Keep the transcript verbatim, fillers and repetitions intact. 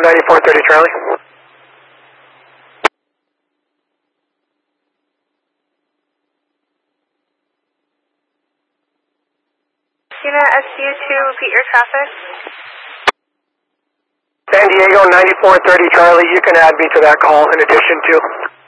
ninety-four thirty Charlie. Cena S U two, repeat your traffic. San Diego ninety-four thirty Charlie, you can add me to that call in addition to